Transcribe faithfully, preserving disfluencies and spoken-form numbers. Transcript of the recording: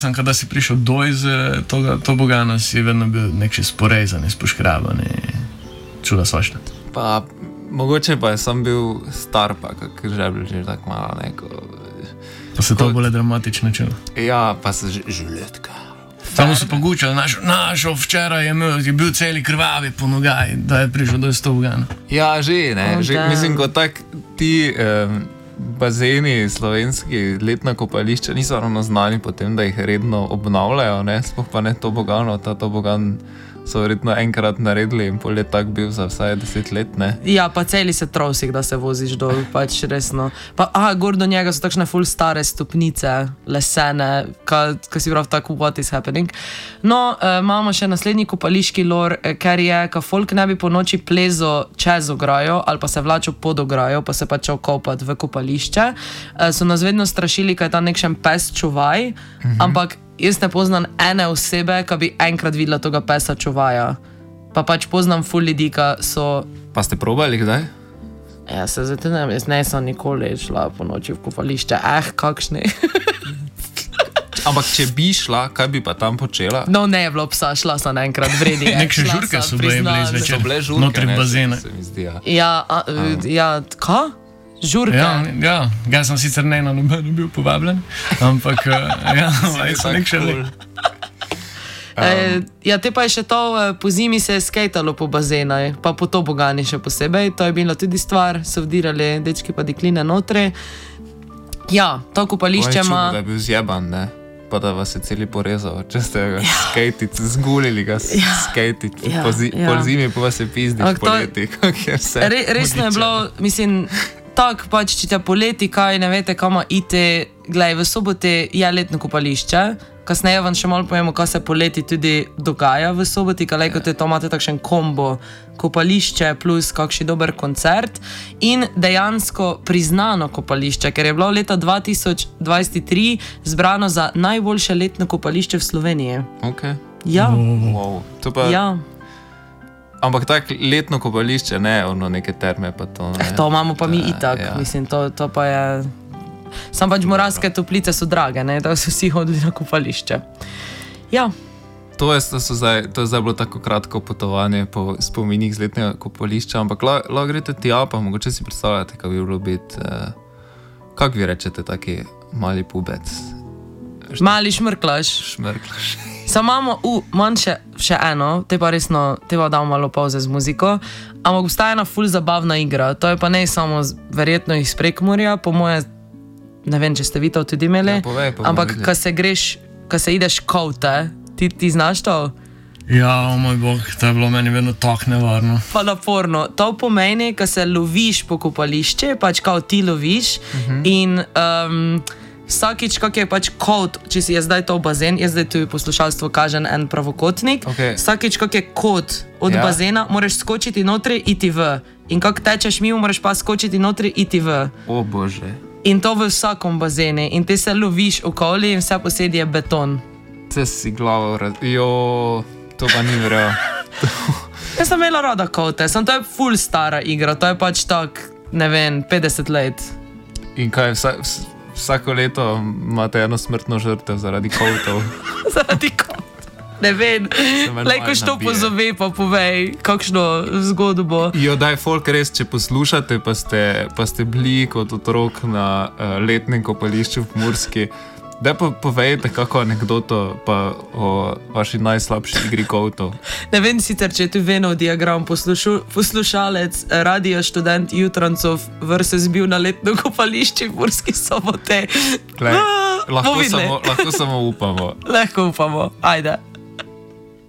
Kada si prišel do iz toga tobogana, si vedno bil nekši sporezan, spoškraban, čuda svašta. Pa mogoče pa sem bil star, pa kak žeblj že tako malo neko... Pa se to bolj dramatično čulo? Ja, pa se življetka. Samo so pogučali, našo včeraj je, imel, je bil celi krvavi po nogaj, da je prišel do iz tobogana. Ja, že, ne, oh, že, mislim, kot tak ti... Um, bazeni slovenski, letna kopališča niso ravno znani po tem, da jih redno obnavljajo, ne, sploh pa ne tobogano, ta tobogan so verjetno enkrat naredili in pol je tak bil za vsaj deset let, ne. Ja, pa celi se trosik, da se voziš dol, pač resno. Pa, aha, gor do njega so takšne ful stare stopnice, lesene, ka, ka si prav tako, what is happening. No, eh, imamo še naslednji kopališki lor, eh, ker je, ka folk ne bi po noči plezo čez ograjo, ali pa se vlačil pod ograjo, pa se pa čel kopat v kopališče. Eh, so nas vedno strašili, kaj je ta nekšen pes čuvaj, mhm. ampak jaz ne poznam ene osebe, ki bi enkrat videla toga pesa čuvaja. Pa pač poznam ful ljudi, ki so... Pa ste probali kdaj? Ja, se zato ne, jaz ne sem nikoli šla po noči v kopališče. Eh, kakšni. Ampak če bi šla, kaj bi pa tam počela? No, ne je bilo psa, šla sem enkrat vredi. Nekše žurke so bile zvečer. So bile žurke, notri ne, bazene. se mi zdi, ja. Ja, a, ja, ka? Žurke? Ja, ja, ja sem sicer ne na nobeno bil povabljen, ampak ja, so nekše le. Um. E, ja, te pa je še to, po zimi se je skejtalo po bazenaj, pa po tobogani še posebej, to je bila tudi stvar, so vdirali dečki pa dekline notri. Ja, to kopališče ima... Da je bil zjeban, ne? Pa da vas je celi porezal, če ste ga ja. skejtit, zgulili ga ja. skejtit, ja. po, zi, ja. po zimi pa vas je pizdič poleti, kak je vse. Re, resno je bilo, mislim... Tak, pač, če te poleti, kaj ne veste, kama iti, gledaj, v sobote je letno kopališče, kasneje vam še malo povemo, kaj se poleti tudi dogaja v soboti, kaj lejko te to imate takšen kombo kopališče plus kakšen dober koncert in dejansko priznano kopališče, ker je bilo leta dva tisoč dvajset tri zbrano za najboljše letno kopališče v Sloveniji. Ok. Ja. Wow. To pa... Ja. Ampak tak letno kopališče, ne, ono neke terme pa to, ne. To imamo pa mi itak, ja. mislim, to, to pa je... Sam pač Moravske toplice so drage, ne, da so vsi hodili na kopališče. Ja. To je, to so zdaj, to je zdaj bilo tako kratko potovanje po spominih z letnega kopališča, ampak lahko la greste tja, pa mogoče si predstavljate, kako bi bilo biti, eh, kako vi rečete, taki mali pubec? Mali šmrklaš. Šmrklaš. Samo imamo, uh, manj še, še eno, te pa resno, te pa damo malo pauze z muziko, ampak obstaja ena ful zabavna igra, to je pa ne samo z, verjetno iz Prekmurja, po moje, ne vem, če ste vi to tudi imeli, ja, povej, povej, ampak ko se greš, ko se ideš koute, ti, ti znaš to? Ja, o moj bog, to je bilo meni vedno tako nevarno. Pa naporno. To pomeni, ko se loviš po kopališče, pač kao ti loviš uh-huh. in... Um, vsakič, kak je pač kot, če si je zdaj to bazen, je zdaj tu poslušalstvo kažen en pravokotnik, okay. vsakič, kak je kot od ja. bazena, moraš skočiti notri, iti v. In kak tečeš mimo, moraš pa skočiti notri, iti v. O bože. In to v vsakom bazene. In ti se loviš okoli in vse posedi je beton. Se si glavo, jo, to pa ni verjel. Jaz sem imela rada kote, sem to je ful stara igra, to je pač tak, ne vem, petdeset let. In kaj, vsa... Vsako leto imate eno smrtno žrtev zaradi kotov. Zaradi kotov. Ne vem. Lejko što pozove pa povej, kakšno zgodbo. Jo, daj, folk, res, če poslušate, pa ste, pa ste bili kot otrok na uh, letnem kopališču v Murski, daj pa povejte kako anekdoto pa o vaši najslabši igri kotov. Ne vem sicer, če je tu Venov diagram, poslušu, poslušalec radio študent Jutrancov versus bil na letno kopališče v Murski Sobote. Glej, lahko, samo, lahko samo upamo. Lahko upamo, ajde.